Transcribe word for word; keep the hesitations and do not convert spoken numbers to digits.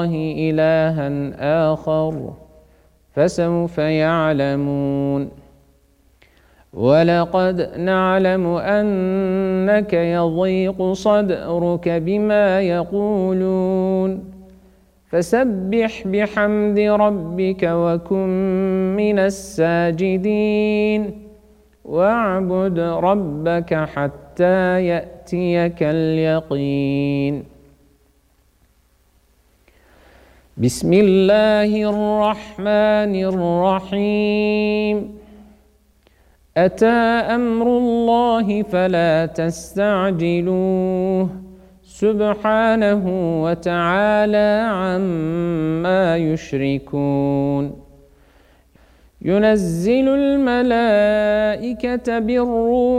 إلها آخر فسوف يعلمون ولقد نعلم أنك يضيق صدرك بما يقولون فسبح بحمد ربك وكن من الساجدين واعبد ربك حتى يأتيك اليقين. بسم الله الرحمن الرحيم. أتى أمر الله فلا تستعجلوه سبحانه وتعالى عما يشركون. ينزل الملائكة بالروح